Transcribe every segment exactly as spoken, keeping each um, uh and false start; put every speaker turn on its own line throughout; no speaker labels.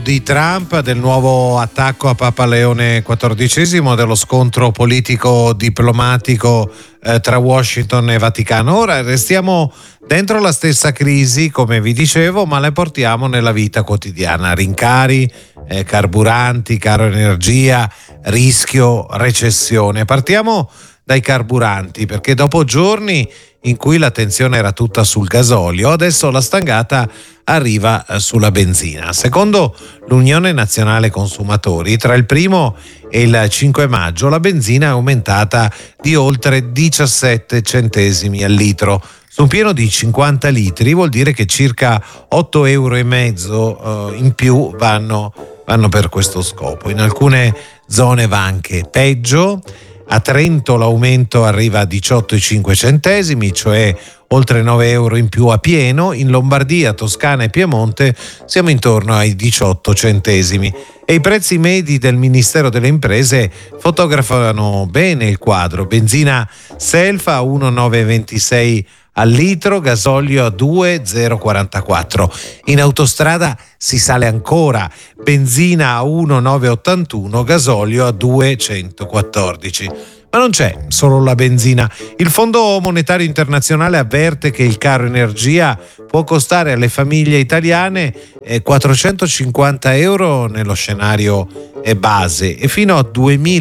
Di Trump, del nuovo attacco a Papa Leone quattordicesimo, dello scontro politico diplomatico eh, tra Washington e Vaticano. Ora restiamo dentro la stessa crisi, come vi dicevo, ma le portiamo nella vita quotidiana. Rincari, eh, carburanti, caro energia, rischio recessione. Partiamo dai carburanti, perché dopo giorni in cui l'attenzione era tutta sul gasolio, adesso la stangata arriva sulla benzina. Secondo l'Unione Nazionale Consumatori, tra il primo e il cinque maggio la benzina è aumentata di oltre diciassette centesimi al litro. Su un pieno di cinquanta litri vuol dire che circa otto euro e mezzo eh, in più vanno, vanno per questo scopo. In alcune zone va anche peggio. A Trento l'aumento arriva a diciotto virgola cinque centesimi, cioè oltre nove euro in più a pieno. In Lombardia, Toscana e Piemonte siamo intorno ai diciotto centesimi. E i prezzi medi del Ministero delle Imprese fotografano bene il quadro. Benzina Self a uno virgola novecentoventisei al litro, gasolio a due virgola zero quarantaquattro. In autostrada si sale ancora, benzina a uno virgola novecentottantuno, gasolio a due virgola centoquattordici. Ma non c'è solo la benzina. Il Fondo Monetario Internazionale avverte che il caro energia può costare alle famiglie italiane quattrocentocinquanta euro nello scenario base e fino a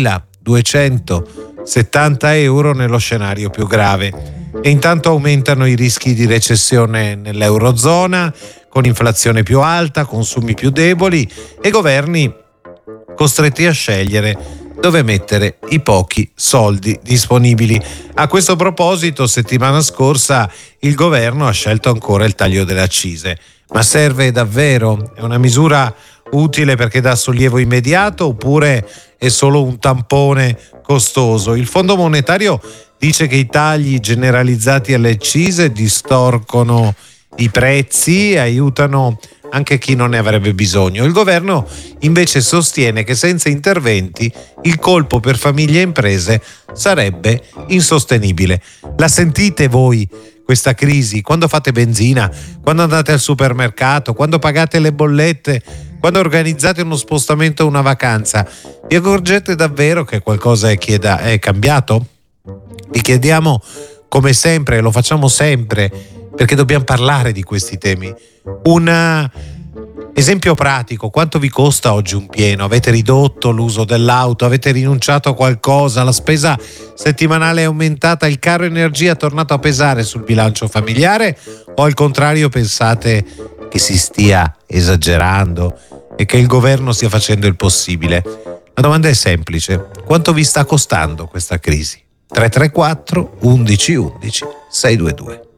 duemiladuecentosettanta euro nello scenario più grave. E intanto aumentano i rischi di recessione nell'Eurozona, con inflazione più alta, consumi più deboli e governi costretti a scegliere dove mettere i pochi soldi disponibili. A questo proposito, settimana scorsa il governo ha scelto ancora il taglio delle accise. Ma serve davvero? È una misura utile perché dà sollievo immediato oppure è solo un tampone costoso? Il Fondo Monetario dice che i tagli generalizzati alle accise distorcono i prezzi e aiutano anche chi non ne avrebbe bisogno. Il governo invece sostiene che senza interventi il colpo per famiglie e imprese sarebbe insostenibile. La sentite voi questa crisi? Quando fate benzina, quando andate al supermercato, quando pagate le bollette, quando organizzate uno spostamento o una vacanza, vi accorgete davvero che qualcosa è, chieda, è cambiato? Vi chiediamo, come sempre, lo facciamo sempre, perché dobbiamo parlare di questi temi. Un esempio pratico: quanto vi costa oggi un pieno? Avete ridotto l'uso dell'auto? Avete rinunciato a qualcosa? La spesa settimanale è aumentata? Il caro energia è tornato a pesare sul bilancio familiare? O al contrario pensate che si stia esagerando e che il governo stia facendo il possibile? La domanda è semplice: quanto vi sta costando questa crisi? tre tre quattro undici undici sei due due.